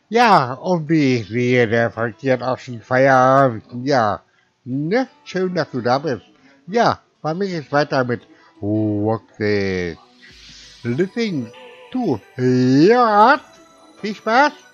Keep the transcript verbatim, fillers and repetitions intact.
Ja, und wie ich sehe, der Frank hat auch schon Feierabend. Ja, ne? Schön, dass du da bist. Ja, bei mir geht's weiter mit Rocket. Listening to Yacht. Viel Spaß.